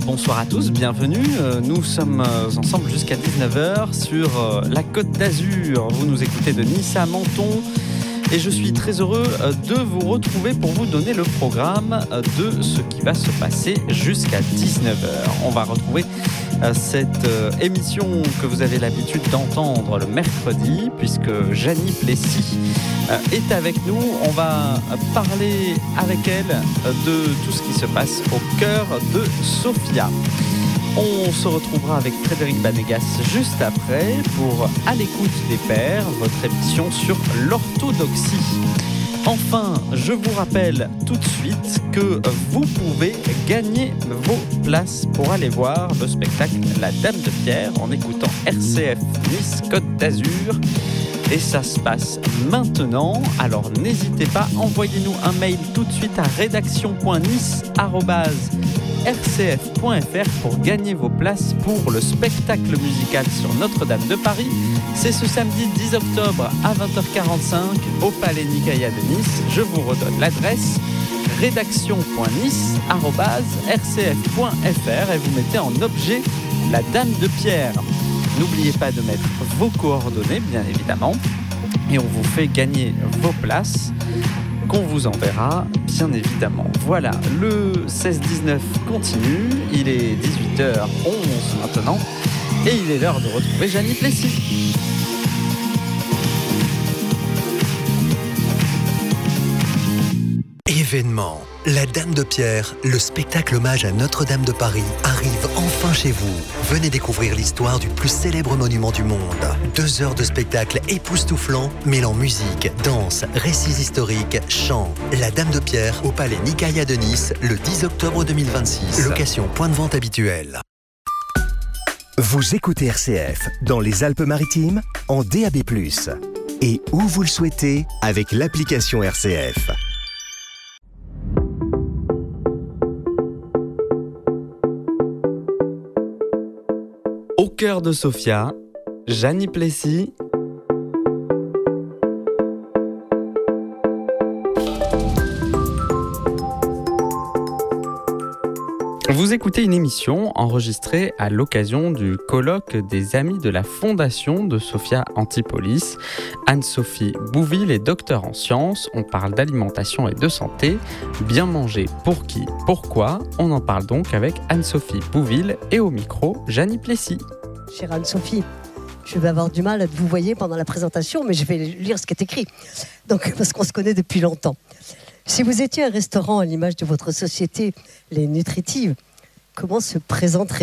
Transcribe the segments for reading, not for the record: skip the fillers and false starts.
bonsoir à tous, bienvenue. Nous sommes ensemble jusqu'à 19h sur la Côte d'Azur. Vous nous écoutez de Nice à Menton. Et je suis très heureux de vous retrouver pour vous donner le programme de ce qui va se passer jusqu'à 19h. On va retrouver cette émission que vous avez l'habitude d'entendre le mercredi, puisque Janie Plessis est avec nous. On va parler avec elle de tout ce qui se passe au cœur de Sofia. On se retrouvera avec Frédéric Banegas juste après pour À l'écoute des pères, votre émission sur l'orthodoxie. Enfin, je vous rappelle tout de suite que vous pouvez gagner vos places pour aller voir le spectacle La Dame de Pierre en écoutant RCF Nice Côte d'Azur. Et ça se passe maintenant, alors n'hésitez pas, envoyez-nous un mail tout de suite à rédaction.nice@rcf.fr pour gagner vos places pour le spectacle musical sur Notre-Dame de Paris. C'est ce samedi 10 octobre à 20h45 au Palais Nicaïa de Nice. Je vous redonne l'adresse rédaction.nice@rcf.fr et vous mettez en objet la Dame de Pierre. N'oubliez pas de mettre vos coordonnées, bien évidemment, et on vous fait gagner vos places qu'on vous enverra, bien évidemment. Voilà, le 16-19 continue, il est 18h11 maintenant, et il est l'heure de retrouver Janie Plessis. Événement. La Dame de Pierre, le spectacle hommage à Notre-Dame de Paris, arrive enfin chez vous. Venez découvrir l'histoire du plus célèbre monument du monde. 2 heures de spectacle époustouflant, mêlant musique, danse, récits historiques, chants. La Dame de Pierre au Palais Nicaïa de Nice, le 10 octobre 2026. Location point de vente habituelle. Vous écoutez RCF dans les Alpes-Maritimes, en DAB+. Et où vous le souhaitez, avec l'application RCF. Au cœur de Sofia, Janie Plessis. Vous écoutez une émission enregistrée à l'occasion du colloque des amis de la Fondation de Sophia Antipolis. Anne-Sophie Bouville est docteure en sciences. On parle d'alimentation et de santé. Bien manger, pour qui, pourquoi? On en parle donc avec Anne-Sophie Bouville et au micro, Janie Plessis. Chère Anne-Sophie, je vais avoir du mal à vous voir pendant la présentation, mais je vais lire ce qui est écrit. Donc, parce qu'on se connaît depuis longtemps. Si vous étiez un restaurant à l'image de votre société, les Nutritives, comment se présenterait-il ?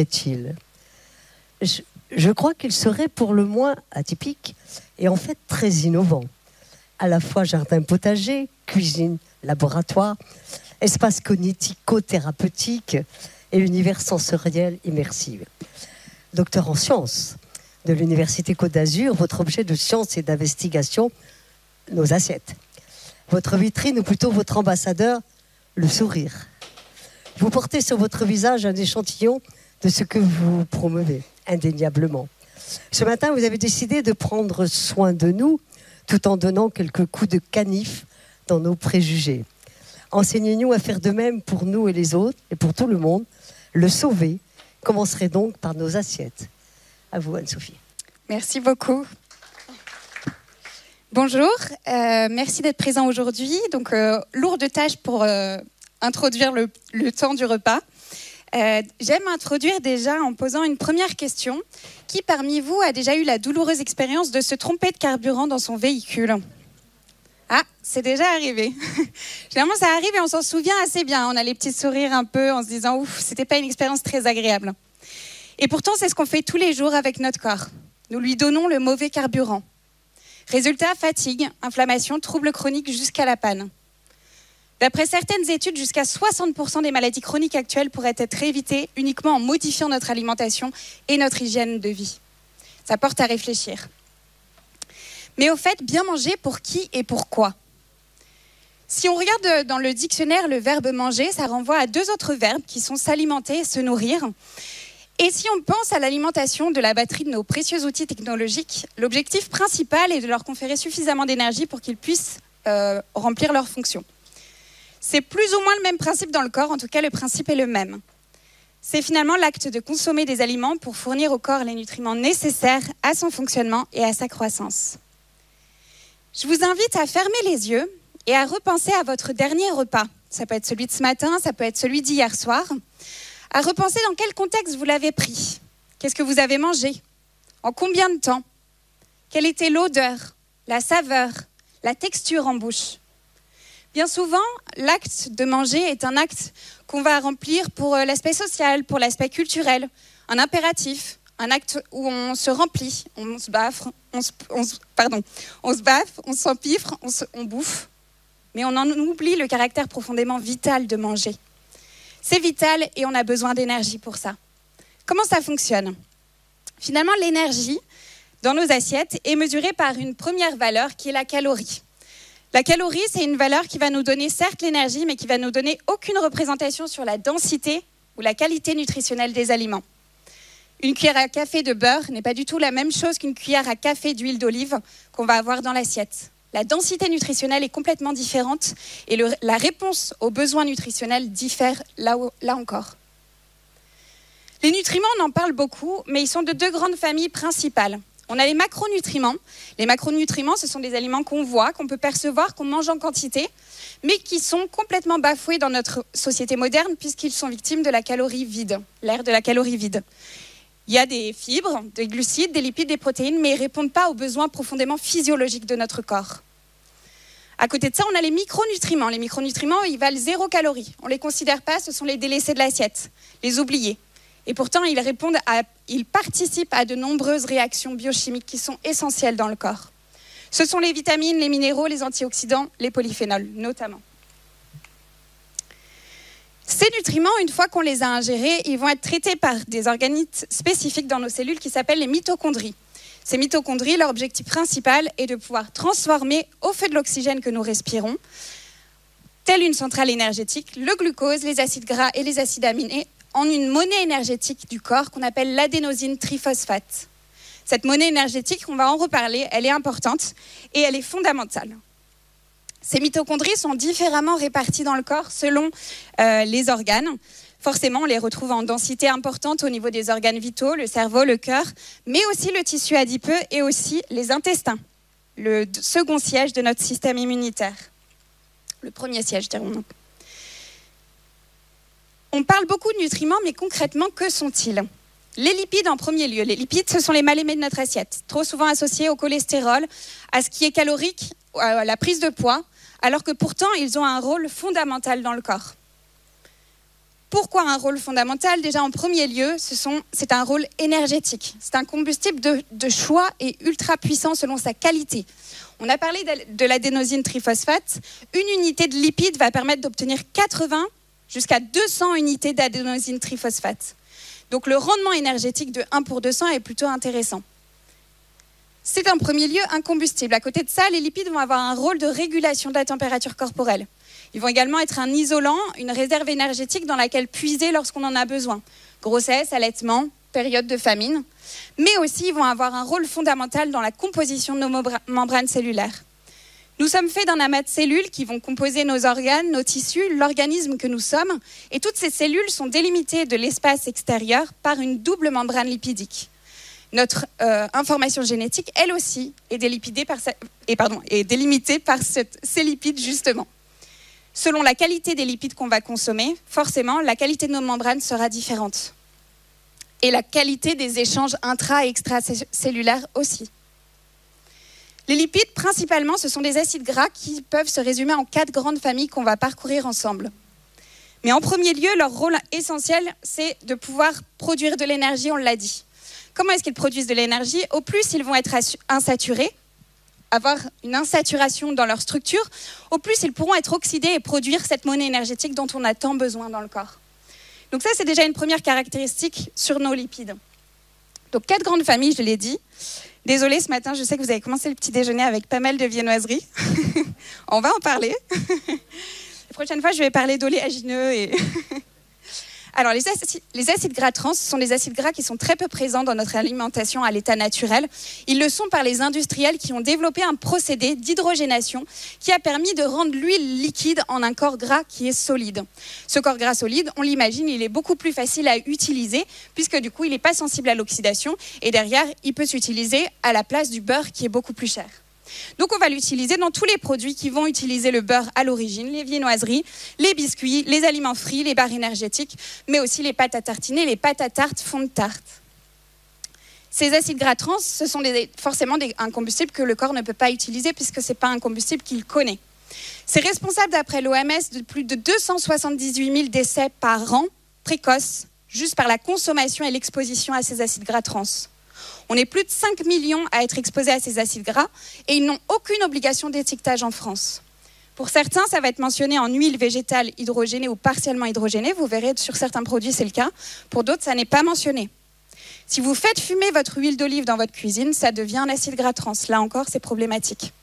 Je crois qu'il serait pour le moins atypique et en fait très innovant. À la fois jardin potager, cuisine, laboratoire, espace cognitico-thérapeutique et univers sensoriel immersif. Docteur en sciences de l'Université Côte d'Azur, votre objet de science et d'investigation, nos assiettes. Votre vitrine, ou plutôt votre ambassadeur, le sourire. Vous portez sur votre visage un échantillon de ce que vous promeuvez, indéniablement. Ce matin, vous avez décidé de prendre soin de nous, tout en donnant quelques coups de canif dans nos préjugés. Enseignez-nous à faire de même pour nous et les autres, et pour tout le monde. Le sauver commencerait donc par nos assiettes. À vous, Anne-Sophie. Merci beaucoup. Bonjour, merci d'être présent aujourd'hui. Donc, lourde tâche pour introduire le temps du repas. J'aime introduire déjà en posant une première question. Qui parmi vous a déjà eu la douloureuse expérience de se tromper de carburant dans son véhicule ? Ah, c'est déjà arrivé. Généralement, ça arrive et on s'en souvient assez bien. On a les petits sourires un peu en se disant « Ouf, c'était pas une expérience très agréable ». Et pourtant, c'est ce qu'on fait tous les jours avec notre corps. Nous lui donnons le mauvais carburant. Résultat, fatigue, inflammation, troubles chroniques jusqu'à la panne. D'après certaines études, jusqu'à 60% des maladies chroniques actuelles pourraient être évitées uniquement en modifiant notre alimentation et notre hygiène de vie. Ça porte à réfléchir. Mais au fait, bien manger pour qui et pourquoi ? Si on regarde dans le dictionnaire le verbe manger, ça renvoie à 2 autres verbes qui sont s'alimenter et se nourrir. Et si on pense à l'alimentation de la batterie de nos précieux outils technologiques, l'objectif principal est de leur conférer suffisamment d'énergie pour qu'ils puissent remplir leurs fonctions. C'est plus ou moins le même principe dans le corps, en tout cas le principe est le même. C'est finalement l'acte de consommer des aliments pour fournir au corps les nutriments nécessaires à son fonctionnement et à sa croissance. Je vous invite à fermer les yeux et à repenser à votre dernier repas. Ça peut être celui de ce matin, ça peut être celui d'hier soir. À repenser dans quel contexte vous l'avez pris. Qu'est-ce que vous avez mangé? En combien de temps? Quelle était l'odeur, la saveur, la texture en bouche? Bien souvent, l'acte de manger est un acte qu'on va remplir pour l'aspect social, pour l'aspect culturel, un impératif, un acte où on se remplit, on se baffe, on s'empiffre, on bouffe. Mais on en oublie le caractère profondément vital de manger. C'est vital et on a besoin d'énergie pour ça. Comment ça fonctionne? Finalement, l'énergie dans nos assiettes est mesurée par une première valeur qui est la calorie. La calorie, c'est une valeur qui va nous donner certes l'énergie, mais qui va nous donner aucune représentation sur la densité ou la qualité nutritionnelle des aliments. Une cuillère à café de beurre n'est pas du tout la même chose qu'une cuillère à café d'huile d'olive qu'on va avoir dans l'assiette. La densité nutritionnelle est complètement différente et la réponse aux besoins nutritionnels diffère là encore. Les nutriments, on en parle beaucoup, mais ils sont de deux grandes familles principales. On a les macronutriments. Les macronutriments, ce sont des aliments qu'on voit, qu'on peut percevoir, qu'on mange en quantité, mais qui sont complètement bafoués dans notre société moderne puisqu'ils sont victimes de la calorie vide, l'ère de la calorie vide. Il y a des fibres, des glucides, des lipides, des protéines, mais ils ne répondent pas aux besoins profondément physiologiques de notre corps. À côté de ça, on a les micronutriments. Les micronutriments, ils valent 0 calorie. On ne les considère pas, ce sont les délaissés de l'assiette, les oubliés. Et pourtant, ils participent à de nombreuses réactions biochimiques qui sont essentielles dans le corps. Ce sont les vitamines, les minéraux, les antioxydants, les polyphénols, notamment. Ces nutriments, une fois qu'on les a ingérés, ils vont être traités par des organismes spécifiques dans nos cellules qui s'appellent les mitochondries. Ces mitochondries, leur objectif principal est de pouvoir transformer au feu de l'oxygène que nous respirons, telle une centrale énergétique, le glucose, les acides gras et les acides aminés en une monnaie énergétique du corps qu'on appelle l'adénosine triphosphate. Cette monnaie énergétique, on va en reparler, elle est importante et elle est fondamentale. Ces mitochondries sont différemment réparties dans le corps selon les organes. Forcément, on les retrouve en densité importante au niveau des organes vitaux, le cerveau, le cœur, mais aussi le tissu adipeux et aussi les intestins, le second siège de notre système immunitaire. Le premier siège, dirons-nous. On parle beaucoup de nutriments, mais concrètement, que sont-ils? Les lipides en premier lieu. Les lipides, ce sont les mal-aimés de notre assiette, trop souvent associés au cholestérol, à ce qui est calorique, à la prise de poids, alors que pourtant, ils ont un rôle fondamental dans le corps. Pourquoi un rôle fondamental? Déjà, en premier lieu, c'est un rôle énergétique. C'est un combustible de choix et ultra puissant selon sa qualité. On a parlé de l'adénosine triphosphate. Une unité de lipide va permettre d'obtenir 80 jusqu'à 200 unités d'adénosine triphosphate. Donc le rendement énergétique de 1 pour 200 est plutôt intéressant. C'est en premier lieu un combustible. À côté de ça, les lipides vont avoir un rôle de régulation de la température corporelle. Ils vont également être un isolant, une réserve énergétique dans laquelle puiser lorsqu'on en a besoin. Grossesse, allaitement, période de famine. Mais aussi, ils vont avoir un rôle fondamental dans la composition de nos membranes cellulaires. Nous sommes faits d'un amas de cellules qui vont composer nos organes, nos tissus, l'organisme que nous sommes. Et toutes ces cellules sont délimitées de l'espace extérieur par une double membrane lipidique. Notre information génétique, elle aussi, est délimitée par ces lipides, justement. Selon la qualité des lipides qu'on va consommer, forcément, la qualité de nos membranes sera différente. Et la qualité des échanges intra- et extracellulaires aussi. Les lipides, principalement, ce sont des acides gras qui peuvent se résumer en 4 grandes familles qu'on va parcourir ensemble. Mais en premier lieu, leur rôle essentiel, c'est de pouvoir produire de l'énergie, on l'a dit. Comment est-ce qu'ils produisent de l'énergie? Au plus, ils vont être insaturés, avoir une insaturation dans leur structure, au plus, ils pourront être oxydés et produire cette monnaie énergétique dont on a tant besoin dans le corps. Donc ça, c'est déjà une première caractéristique sur nos lipides. Donc 4 grandes familles, je l'ai dit. Désolée, ce matin, je sais que vous avez commencé le petit déjeuner avec pas mal de viennoiseries. On va en parler. La prochaine fois, je vais parler d'oléagineux. Alors, les acides gras trans sont des acides gras qui sont très peu présents dans notre alimentation à l'état naturel. Ils le sont par les industriels qui ont développé un procédé d'hydrogénation qui a permis de rendre l'huile liquide en un corps gras qui est solide. Ce corps gras solide, on l'imagine, il est beaucoup plus facile à utiliser puisque du coup, il n'est pas sensible à l'oxydation et derrière, il peut s'utiliser à la place du beurre qui est beaucoup plus cher. Donc on va l'utiliser dans tous les produits qui vont utiliser le beurre à l'origine, les viennoiseries, les biscuits, les aliments frits, les barres énergétiques, mais aussi les pâtes à tartiner, les pâtes à tarte, fond de tarte. Ces acides gras trans, ce sont forcément un combustible que le corps ne peut pas utiliser puisque ce n'est pas un combustible qu'il connaît. C'est responsable d'après l'OMS de plus de 278 000 décès par an précoces, juste par la consommation et l'exposition à ces acides gras trans. On est plus de 5 millions à être exposés à ces acides gras et ils n'ont aucune obligation d'étiquetage en France. Pour certains, ça va être mentionné en huile végétale hydrogénée ou partiellement hydrogénée. Vous verrez, sur certains produits, c'est le cas. Pour d'autres, ça n'est pas mentionné. Si vous faites fumer votre huile d'olive dans votre cuisine, ça devient un acide gras trans. Là encore, c'est problématique.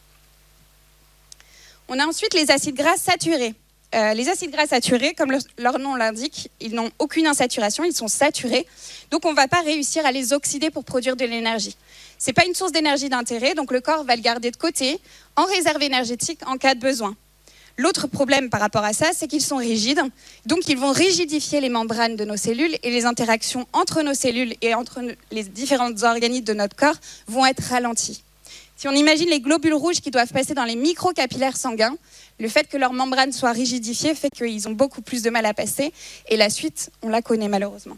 On a ensuite les acides gras saturés. Les acides gras saturés, comme leur nom l'indique, ils n'ont aucune insaturation, ils sont saturés. Donc on ne va pas réussir à les oxyder pour produire de l'énergie. Ce n'est pas une source d'énergie d'intérêt, donc le corps va le garder de côté en réserve énergétique en cas de besoin. L'autre problème par rapport à ça, c'est qu'ils sont rigides. Donc ils vont rigidifier les membranes de nos cellules et les interactions entre nos cellules et entre les différents organites de notre corps vont être ralenties. Si on imagine les globules rouges qui doivent passer dans les microcapillaires sanguins, le fait que leurs membranes soient rigidifiées fait qu'ils ont beaucoup plus de mal à passer. Et la suite, on la connaît malheureusement.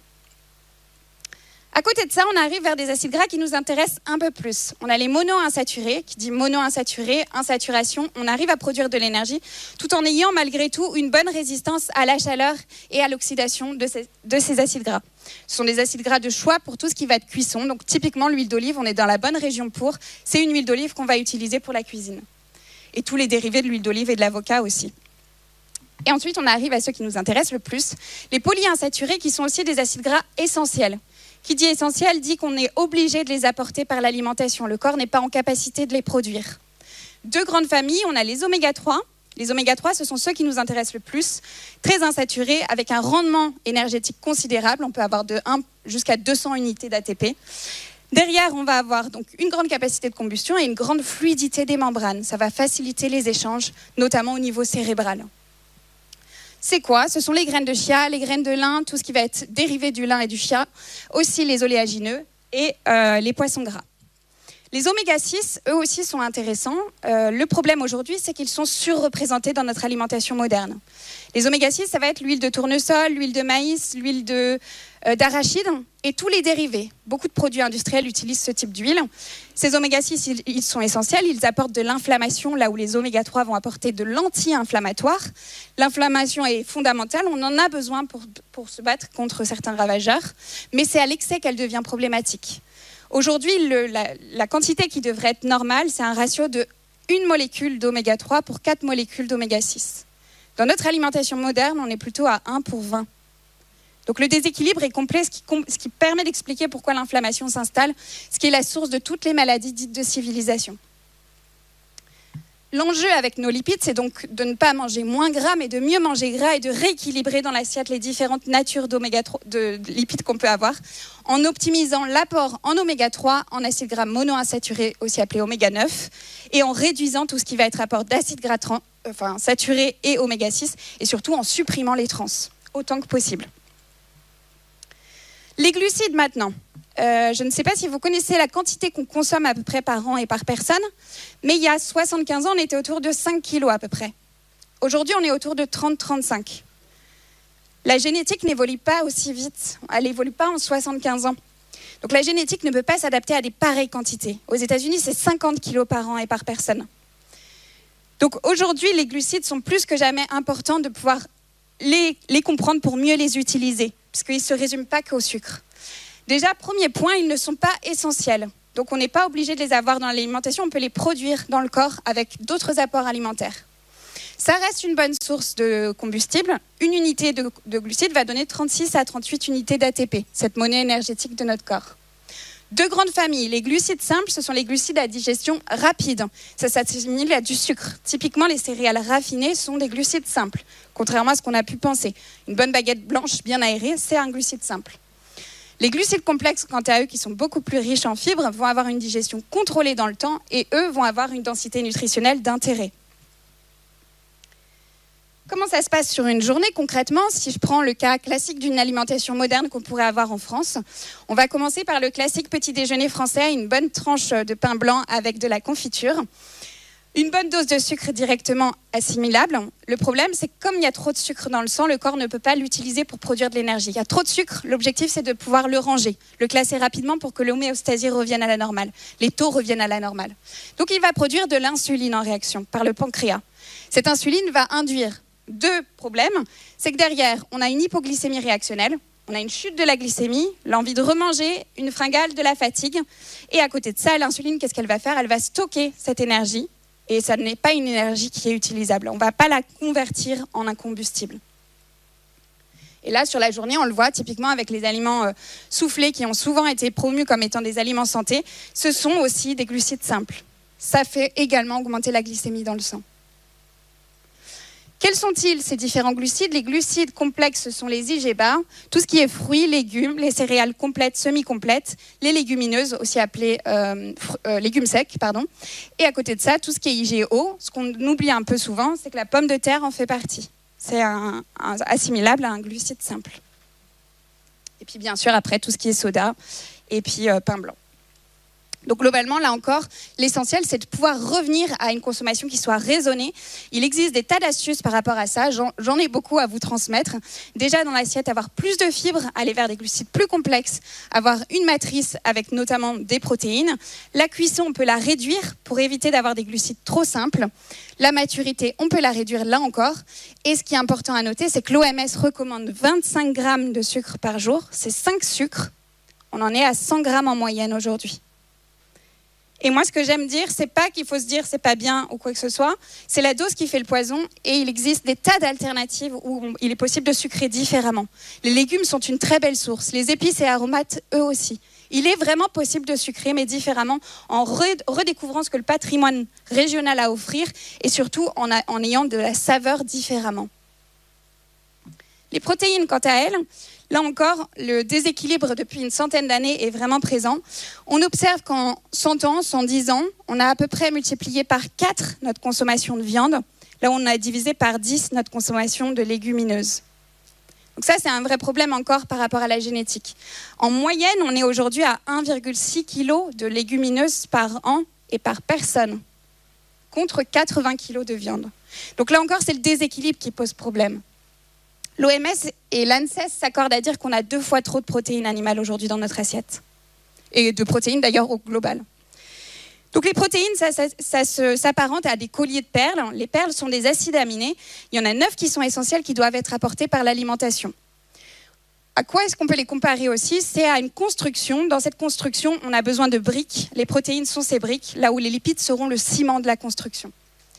À côté de ça, on arrive vers des acides gras qui nous intéressent un peu plus. On a les monoinsaturés, qui dit monoinsaturé, insaturation. On arrive à produire de l'énergie tout en ayant malgré tout une bonne résistance à la chaleur et à l'oxydation de ces acides gras. Ce sont des acides gras de choix pour tout ce qui va être cuisson. Donc typiquement, l'huile d'olive, on est dans la bonne région pour. C'est une huile d'olive qu'on va utiliser pour la cuisine. Et tous les dérivés de l'huile d'olive et de l'avocat aussi. Et ensuite, on arrive à ceux qui nous intéressent le plus, les polyinsaturés qui sont aussi des acides gras essentiels. Qui dit essentiel dit qu'on est obligé de les apporter par l'alimentation. Le corps n'est pas en capacité de les produire. Deux grandes familles, on a les oméga 3. Les oméga 3, ce sont ceux qui nous intéressent le plus, très insaturés, avec un rendement énergétique considérable. On peut avoir de 1 jusqu'à 200 unités d'ATP. Derrière, on va avoir donc une grande capacité de combustion et une grande fluidité des membranes. Ça va faciliter les échanges, notamment au niveau cérébral. C'est quoi? Ce sont les graines de chia, les graines de lin, tout ce qui va être dérivé du lin et du chia, aussi les oléagineux et les poissons gras. Les oméga 6, eux aussi, sont intéressants. Le problème aujourd'hui, c'est qu'ils sont surreprésentés dans notre alimentation moderne. Les oméga 6, ça va être l'huile de tournesol, l'huile de maïs, l'huile d'arachide et tous les dérivés. Beaucoup de produits industriels utilisent ce type d'huile. Ces oméga 6, ils sont essentiels. Ils apportent de l'inflammation, là où les oméga 3 vont apporter de l'anti-inflammatoire. L'inflammation est fondamentale. On en a besoin pour se battre contre certains ravageurs. Mais c'est à l'excès qu'elle devient problématique. Aujourd'hui, la quantité qui devrait être normale, c'est un ratio de 1 molécule d'oméga 3 pour 4 molécules d'oméga 6. Dans notre alimentation moderne, on est plutôt à 1 pour 20. Donc le déséquilibre est complet, ce qui permet d'expliquer pourquoi l'inflammation s'installe, ce qui est la source de toutes les maladies dites de civilisation. L'enjeu avec nos lipides, c'est donc de ne pas manger moins gras, mais de mieux manger gras et de rééquilibrer dans l'assiette les différentes natures de lipides qu'on peut avoir, en optimisant l'apport en oméga 3, en acides gras monoinsaturés, aussi appelés oméga 9, et en réduisant tout ce qui va être apport d'acides gras saturés et oméga 6, et surtout en supprimant les trans, autant que possible. Les glucides maintenant. Je ne sais pas si vous connaissez la quantité qu'on consomme à peu près par an et par personne, mais il y a 75 ans, on était autour de 5 kilos à peu près. Aujourd'hui, on est autour de 30-35. La génétique n'évolue pas aussi vite. Elle n'évolue pas en 75 ans. Donc la génétique ne peut pas s'adapter à des pareilles quantités. Aux États-Unis, c'est 50 kilos par an et par personne. Donc aujourd'hui, les glucides sont plus que jamais importants de pouvoir les comprendre pour mieux les utiliser, parce qu'ils ne se résument pas qu'au sucre. Déjà, premier point, ils ne sont pas essentiels. Donc on n'est pas obligé de les avoir dans l'alimentation, on peut les produire dans le corps avec d'autres apports alimentaires. Ça reste une bonne source de combustible. Une unité de glucides va donner 36 à 38 unités d'ATP, cette monnaie énergétique de notre corps. Deux grandes familles. Les glucides simples, ce sont les glucides à digestion rapide. Ça s'assimile à du sucre. Typiquement, les céréales raffinées sont des glucides simples, contrairement à ce qu'on a pu penser. Une bonne baguette blanche bien aérée, c'est un glucide simple. Les glucides complexes, quant à eux, qui sont beaucoup plus riches en fibres, vont avoir une digestion contrôlée dans le temps et eux vont avoir une densité nutritionnelle d'intérêt. Comment ça se passe sur une journée concrètement? Si je prends le cas classique d'une alimentation moderne qu'on pourrait avoir en France, on va commencer par le classique petit déjeuner français, une bonne tranche de pain blanc avec de la confiture, une bonne dose de sucre directement assimilable. Le problème, c'est que comme il y a trop de sucre dans le sang, le corps ne peut pas l'utiliser pour produire de l'énergie. Il y a trop de sucre, l'objectif c'est de pouvoir le ranger, le classer rapidement pour que l'homéostasie revienne à la normale, les taux reviennent à la normale. Donc il va produire de l'insuline en réaction par le pancréas. Cette insuline va induire deux problèmes, c'est que derrière, on a une hypoglycémie réactionnelle, on a une chute de la glycémie, l'envie de remanger, une fringale, de la fatigue. Et à côté de ça, l'insuline, qu'est-ce qu'elle va faire? Elle va stocker cette énergie, et ça n'est pas une énergie qui est utilisable. On ne va pas la convertir en un combustible. Et là, sur la journée, on le voit typiquement avec les aliments soufflés qui ont souvent été promus comme étant des aliments santé, ce sont aussi des glucides simples. Ça fait également augmenter la glycémie dans le sang. Quels sont-ils, ces différents glucides? Les glucides complexes, ce sont les IGBA, tout ce qui est fruits, légumes, les céréales complètes, semi-complètes, les légumineuses, aussi appelées légumes secs, pardon. Et à côté de ça, tout ce qui est IGO, ce qu'on oublie un peu souvent, c'est que la pomme de terre en fait partie. C'est assimilable à un glucide simple. Et puis bien sûr, après, tout ce qui est soda et puis pain blanc. Donc globalement, là encore, l'essentiel, c'est de pouvoir revenir à une consommation qui soit raisonnée. Il existe des tas d'astuces par rapport à ça. J'en ai beaucoup à vous transmettre. Déjà, dans l'assiette, avoir plus de fibres, aller vers des glucides plus complexes, avoir une matrice avec notamment des protéines. La cuisson, on peut la réduire pour éviter d'avoir des glucides trop simples. La maturité, on peut la réduire là encore. Et ce qui est important à noter, c'est que l'OMS recommande 25 grammes de sucre par jour. C'est 5 sucres. On en est à 100 grammes en moyenne aujourd'hui. Et moi, ce que j'aime dire, c'est pas qu'il faut se dire c'est pas bien ou quoi que ce soit, c'est la dose qui fait le poison et il existe des tas d'alternatives où il est possible de sucrer différemment. Les légumes sont une très belle source, les épices et aromates eux aussi. Il est vraiment possible de sucrer mais différemment en redécouvrant ce que le patrimoine régional a à offrir et surtout en ayant de la saveur différemment. Les protéines, quant à elles, là encore, le déséquilibre depuis une centaine d'années est vraiment présent. On observe qu'en 100 ans, 110 ans, on a à peu près multiplié par 4 notre consommation de viande. Là, on a divisé par 10 notre consommation de légumineuses. Donc ça, c'est un vrai problème encore par rapport à la génétique. En moyenne, on est aujourd'hui à 1,6 kg de légumineuses par an et par personne, contre 80 kg de viande. Donc là encore, c'est le déséquilibre qui pose problème. L'OMS et l'ANSES s'accordent à dire qu'on a 2 fois trop de protéines animales aujourd'hui dans notre assiette. Et de protéines d'ailleurs au global. Donc les protéines, ça s'apparente à des colliers de perles. Les perles sont des acides aminés. Il y en a 9 qui sont essentiels, qui doivent être apportés par l'alimentation. À quoi est-ce qu'on peut les comparer aussi? C'est à une construction. Dans cette construction, on a besoin de briques. Les protéines sont ces briques, là où les lipides seront le ciment de la construction.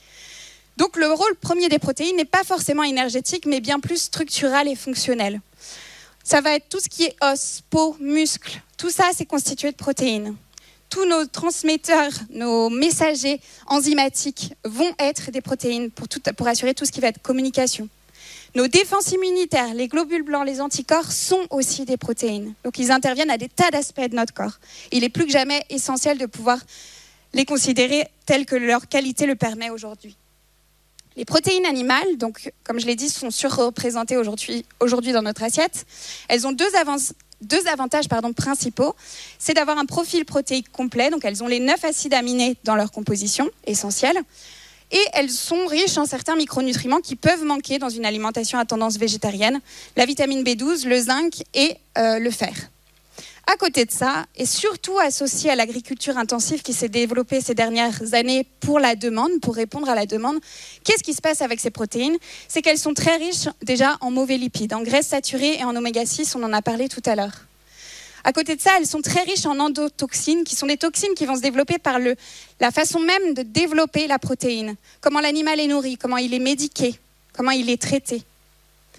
Donc le rôle premier des protéines n'est pas forcément énergétique, mais bien plus structural et fonctionnel. Ça va être tout ce qui est os, peau, muscles. Tout ça, c'est constitué de protéines. Tous nos transmetteurs, nos messagers enzymatiques vont être des protéines pour assurer tout ce qui va être communication. Nos défenses immunitaires, les globules blancs, les anticorps sont aussi des protéines. Donc ils interviennent à des tas d'aspects de notre corps. Il est plus que jamais essentiel de pouvoir les considérer tels que leur qualité le permet aujourd'hui. Les protéines animales, donc, comme je l'ai dit, sont surreprésentées aujourd'hui dans notre assiette. Elles ont deux avantages principaux. C'est d'avoir un profil protéique complet, donc elles ont les 9 acides aminés dans leur composition essentielle. Et elles sont riches en certains micronutriments qui peuvent manquer dans une alimentation à tendance végétarienne, la vitamine B12, le zinc et le fer. À côté de ça, et surtout associé à l'agriculture intensive qui s'est développée ces dernières années pour la demande, pour répondre à la demande, qu'est-ce qui se passe avec ces protéines? C'est qu'elles sont très riches déjà en mauvais lipides, en graisses saturées et en oméga 6, on en a parlé tout à l'heure. À côté de ça, elles sont très riches en endotoxines, qui sont des toxines qui vont se développer par la façon même de développer la protéine. Comment l'animal est nourri, comment il est médiqué, comment il est traité.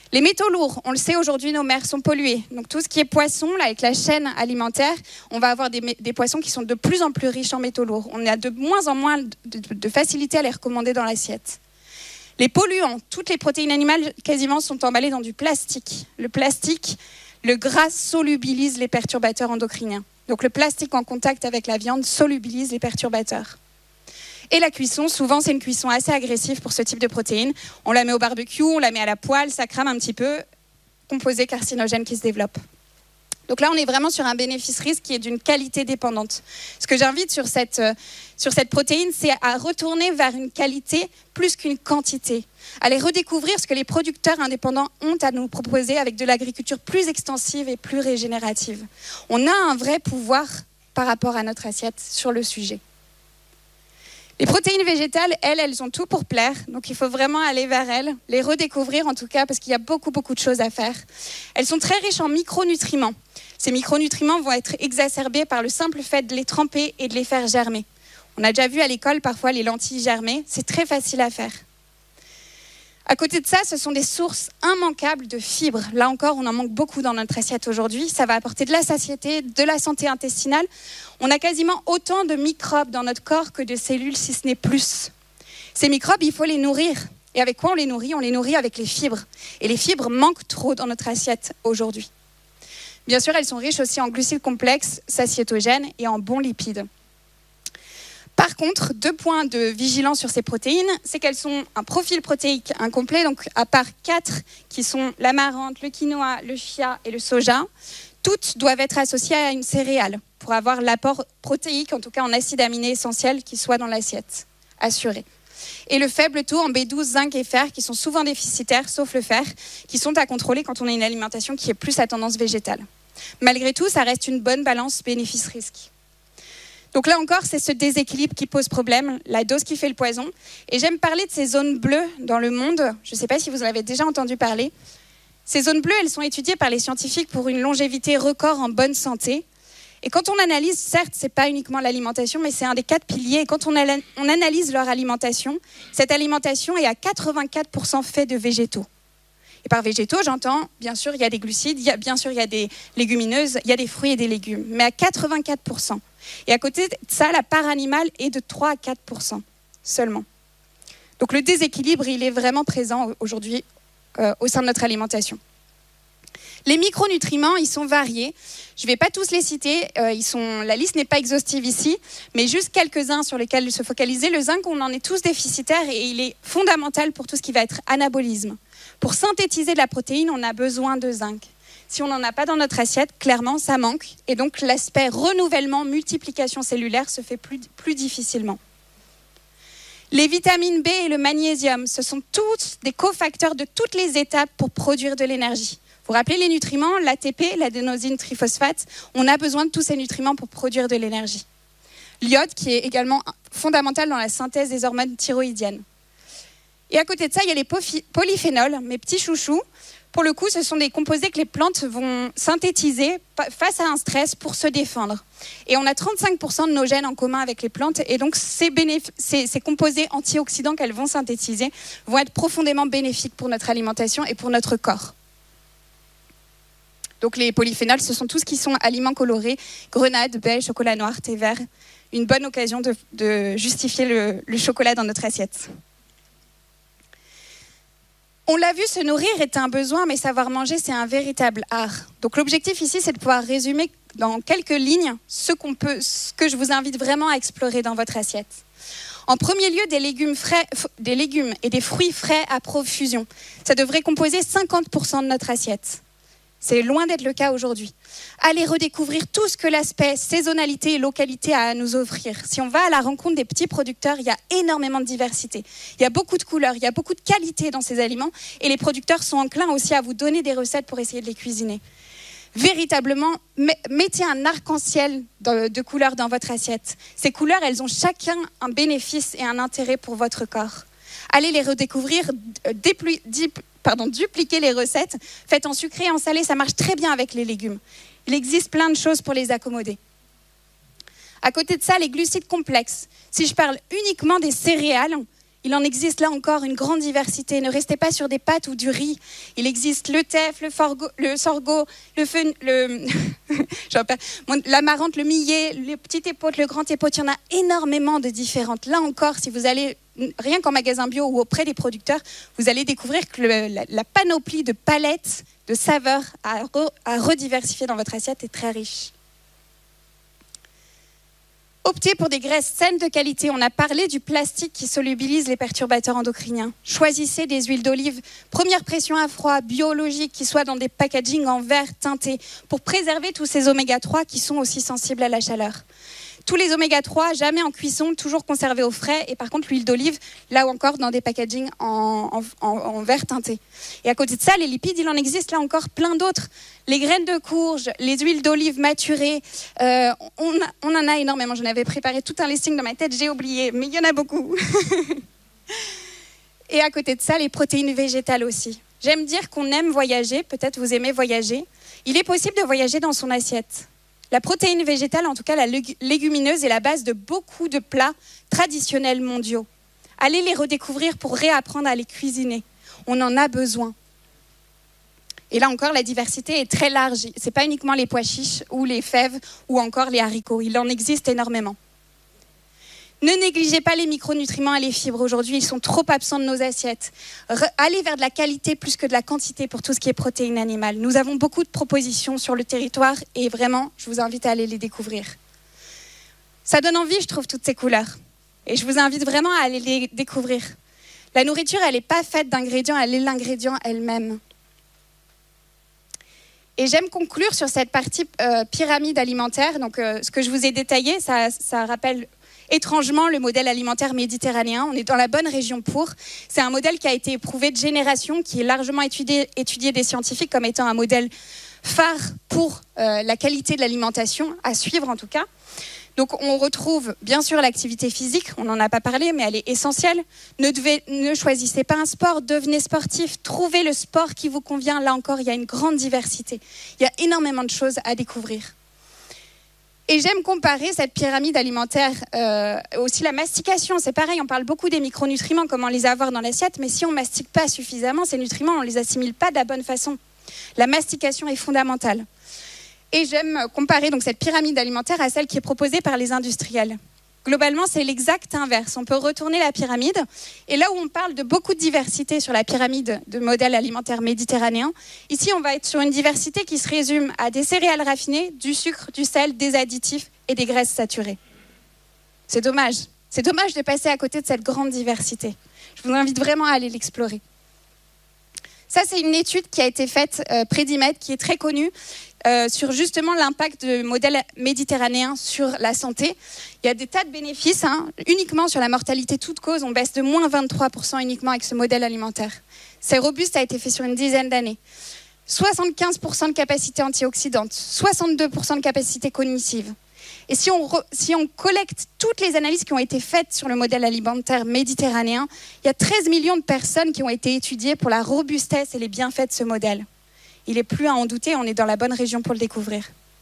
Les métaux lourds, on le sait aujourd'hui, nos mers sont polluées. Donc tout ce qui est poisson, là, avec la chaîne alimentaire, on va avoir des poissons qui sont de plus en plus riches en métaux lourds. On a de moins en moins de facilité à les recommander dans l'assiette. Les polluants, toutes les protéines animales quasiment sont emballées dans du plastique. Le plastique, le gras solubilise les perturbateurs endocriniens. Donc le plastique en contact avec la viande solubilise les perturbateurs. Et la cuisson, souvent c'est une cuisson assez agressive pour ce type de protéines. On la met au barbecue, on la met à la poêle, ça crame un petit peu, composé carcinogène qui se développe. Donc là, on est vraiment sur un bénéfice-risque qui est d'une qualité dépendante. Ce que j'invite sur cette protéine, c'est à retourner vers une qualité plus qu'une quantité. Aller redécouvrir ce que les producteurs indépendants ont à nous proposer avec de l'agriculture plus extensive et plus régénérative. On a un vrai pouvoir par rapport à notre assiette sur le sujet. Les protéines végétales, elles ont tout pour plaire, donc il faut vraiment aller vers elles, les redécouvrir en tout cas, parce qu'il y a beaucoup de choses à faire. Elles sont très riches en micronutriments. Ces micronutriments vont être exacerbés par le simple fait de les tremper et de les faire germer. On a déjà vu à l'école parfois les lentilles germer, c'est très facile à faire. À côté de ça, ce sont des sources immanquables de fibres. Là encore, on en manque beaucoup dans notre assiette aujourd'hui. Ça va apporter de la satiété, de la santé intestinale. On a quasiment autant de microbes dans notre corps que de cellules, si ce n'est plus. Ces microbes, il faut les nourrir. Et avec quoi on les nourrit ? On les nourrit avec les fibres. Et les fibres manquent trop dans notre assiette aujourd'hui. Bien sûr, elles sont riches aussi en glucides complexes, satiétogènes et en bons lipides. Par contre, 2 points de vigilance sur ces protéines, c'est qu'elles sont un profil protéique incomplet, donc à part 4 qui sont l'amarante, le quinoa, le chia et le soja, toutes doivent être associées à une céréale pour avoir l'apport protéique, en tout cas en acides aminés essentiels, qui soit dans l'assiette, assuré. Et le faible taux en B12, zinc et fer, qui sont souvent déficitaires, sauf le fer, qui sont à contrôler quand on a une alimentation qui est plus à tendance végétale. Malgré tout, ça reste une bonne balance bénéfice-risque. Donc là encore, c'est ce déséquilibre qui pose problème, la dose qui fait le poison. Et j'aime parler de ces zones bleues dans le monde. Je ne sais pas si vous en avez déjà entendu parler. Ces zones bleues, elles sont étudiées par les scientifiques pour une longévité record en bonne santé. Et quand on analyse, certes, ce n'est pas uniquement l'alimentation, mais c'est un des 4 piliers. Et quand on analyse leur alimentation, cette alimentation est à 84% faite de végétaux. Et par végétaux, j'entends, bien sûr, il y a des glucides, bien sûr, il y a des légumineuses, il y a des fruits et des légumes, mais à 84%. Et à côté de ça, la part animale est de 3 à 4% seulement. Donc le déséquilibre, il est vraiment présent aujourd'hui au sein de notre alimentation. Les micronutriments, ils sont variés. Je ne vais pas tous les citer, la liste n'est pas exhaustive ici, mais juste quelques-uns sur lesquels se focaliser. Le zinc, on en est tous déficitaires et il est fondamental pour tout ce qui va être anabolisme. Pour synthétiser de la protéine, on a besoin de zinc. Si on n'en a pas dans notre assiette, clairement, ça manque. Et donc, l'aspect renouvellement, multiplication cellulaire se fait plus difficilement. Les vitamines B et le magnésium, ce sont tous des cofacteurs de toutes les étapes pour produire de l'énergie. Vous vous rappelez les nutriments, l'ATP, l'adénosine triphosphate, on a besoin de tous ces nutriments pour produire de l'énergie. L'iode, qui est également fondamental dans la synthèse des hormones thyroïdiennes. Et à côté de ça, il y a les polyphénols, mes petits chouchous. Pour le coup, ce sont des composés que les plantes vont synthétiser face à un stress pour se défendre. Et on a 35% de nos gènes en commun avec les plantes. Et donc, ces composés antioxydants qu'elles vont synthétiser vont être profondément bénéfiques pour notre alimentation et pour notre corps. Donc, les polyphénols, ce sont tous qui sont aliments colorés, grenade, baie, chocolat noir, thé vert. Une bonne occasion de justifier le chocolat dans notre assiette. On l'a vu, se nourrir est un besoin, mais savoir manger, c'est un véritable art. Donc l'objectif ici, c'est de pouvoir résumer dans quelques lignes ce que je vous invite vraiment à explorer dans votre assiette. En premier lieu, des légumes et des fruits frais à profusion. Ça devrait composer 50% de notre assiette. C'est loin d'être le cas aujourd'hui. Allez redécouvrir tout ce que l'aspect saisonnalité et localité a à nous offrir. Si on va à la rencontre des petits producteurs, il y a énormément de diversité. Il y a beaucoup de couleurs, il y a beaucoup de qualité dans ces aliments et les producteurs sont enclins aussi à vous donner des recettes pour essayer de les cuisiner. Véritablement, mettez un arc-en-ciel de couleurs dans votre assiette. Ces couleurs, elles ont chacun un bénéfice et un intérêt pour votre corps. Allez les redécouvrir, dupliquer les recettes, faites en sucré et en salé, ça marche très bien avec les légumes. Il existe plein de choses pour les accommoder. À côté de ça, les glucides complexes. Si je parle uniquement des céréales, il en existe là encore une grande diversité. Ne restez pas sur des pâtes ou du riz. Il existe le teff, le sorgho, l'amarante, le millet, le petit épaule, le grand épaule. Il y en a énormément de différentes. Là encore, si vous allez rien qu'en magasin bio ou auprès des producteurs, vous allez découvrir que la panoplie de palettes, de saveurs à rediversifier dans votre assiette est très riche. Optez pour des graisses saines de qualité. On a parlé du plastique qui solubilise les perturbateurs endocriniens. Choisissez des huiles d'olive, première pression à froid, biologiques, qui soient dans des packagings en verre teinté, pour préserver tous ces oméga 3 qui sont aussi sensibles à la chaleur. Tous les oméga 3, jamais en cuisson, toujours conservés au frais. Et par contre, l'huile d'olive, là encore, dans des packagings en verre teinté. Et à côté de ça, les lipides, il en existe là encore plein d'autres. Les graines de courge, les huiles d'olive maturées, on en a énormément. J'en avais préparé tout un listing dans ma tête, j'ai oublié, mais il y en a beaucoup. Et à côté de ça, les protéines végétales aussi. J'aime dire qu'on aime voyager, peut-être vous aimez voyager. Il est possible de voyager dans son assiette. La protéine végétale, en tout cas la légumineuse, est la base de beaucoup de plats traditionnels mondiaux. Allez les redécouvrir pour réapprendre à les cuisiner. On en a besoin. Et là encore, la diversité est très large. Ce n'est pas uniquement les pois chiches ou les fèves ou encore les haricots. Il en existe énormément. Ne négligez pas les micronutriments et les fibres. Aujourd'hui, ils sont trop absents de nos assiettes. Allez vers de la qualité plus que de la quantité pour tout ce qui est protéines animales. Nous avons beaucoup de propositions sur le territoire et vraiment, je vous invite à aller les découvrir. Ça donne envie, je trouve, toutes ces couleurs. Et je vous invite vraiment à aller les découvrir. La nourriture, elle n'est pas faite d'ingrédients, elle est l'ingrédient elle-même. Et j'aime conclure sur cette partie pyramide alimentaire. Donc, ce que je vous ai détaillé, ça rappelle étrangement le modèle alimentaire méditerranéen. On est dans la bonne région pour. C'est un modèle qui a été éprouvé de génération, qui est largement étudié des scientifiques comme étant un modèle phare pour la qualité de l'alimentation, à suivre en tout cas. Donc on retrouve bien sûr l'activité physique, on n'en a pas parlé, mais elle est essentielle. Ne choisissez pas un sport, devenez sportif, trouvez le sport qui vous convient. Là encore, il y a une grande diversité. Il y a énormément de choses à découvrir. Et j'aime comparer cette pyramide alimentaire, aussi la mastication. C'est pareil, on parle beaucoup des micronutriments, comment les avoir dans l'assiette, mais si on ne mastique pas suffisamment, ces nutriments, on ne les assimile pas de la bonne façon. La mastication est fondamentale. Et j'aime comparer donc cette pyramide alimentaire à celle qui est proposée par les industriels. Globalement, c'est l'exact inverse. On peut retourner la pyramide. Et là où on parle de beaucoup de diversité sur la pyramide de modèle alimentaire méditerranéen, ici, on va être sur une diversité qui se résume à des céréales raffinées, du sucre, du sel, des additifs et des graisses saturées. C'est dommage. C'est dommage de passer à côté de cette grande diversité. Je vous invite vraiment à aller l'explorer. Ça, c'est une étude qui a été faite près d'Imed, qui est très connue, sur justement l'impact du modèle méditerranéen sur la santé. Il y a des tas de bénéfices, uniquement sur la mortalité toute cause, on baisse de moins 23% uniquement avec ce modèle alimentaire. C'est robuste, ça a été fait sur une dizaine d'années. 75% de capacité antioxydante, 62% de capacité cognitive. Et si on collecte toutes les analyses qui ont été faites sur le modèle alimentaire méditerranéen, il y a 13 millions de personnes qui ont été étudiées pour la robustesse et les bienfaits de ce modèle. Il n'est plus à en douter, on est dans la bonne région pour le découvrir.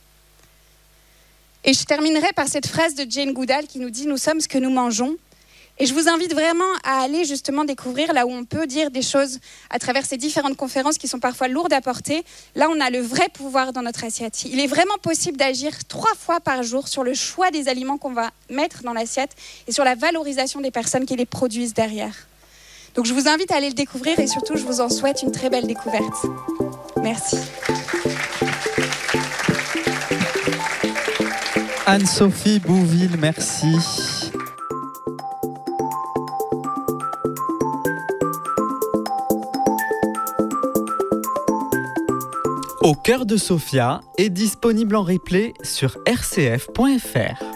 Et je terminerai par cette phrase de Jane Goodall qui nous dit « Nous sommes ce que nous mangeons ». Et je vous invite vraiment à aller justement découvrir là où on peut dire des choses à travers ces différentes conférences qui sont parfois lourdes à porter. Là, on a le vrai pouvoir dans notre assiette. Il est vraiment possible d'agir 3 fois par jour sur le choix des aliments qu'on va mettre dans l'assiette et sur la valorisation des personnes qui les produisent derrière. Donc, je vous invite à aller le découvrir et surtout, je vous en souhaite une très belle découverte. Merci. Anne-Sophie Bouville, merci. Au cœur de Sofia est disponible en replay sur rcf.fr.